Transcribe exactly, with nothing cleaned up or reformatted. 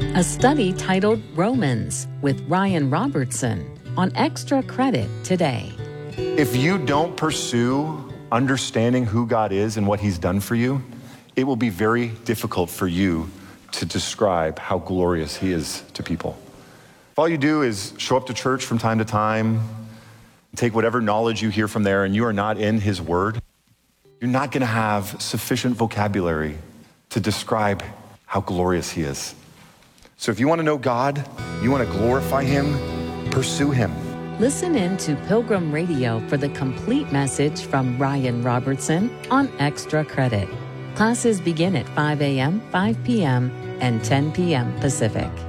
A study titled Romans with Ryan Robertson on Extra Credit today. If you don't pursue understanding who God is and what he's done for you, it will be very difficult for you to describe how glorious he is to people. If all you do is show up to church from time to time, take whatever knowledge you hear from there, and you are not in his word, you're not going to have sufficient vocabulary to describe how glorious he is. So if you want to know God, you want to glorify him, pursue him. Listen in to Pilgrim Radio for the complete message from Ryan Robertson on Extra Credit. Classes begin at five a.m., five p.m., and ten p.m. Pacific.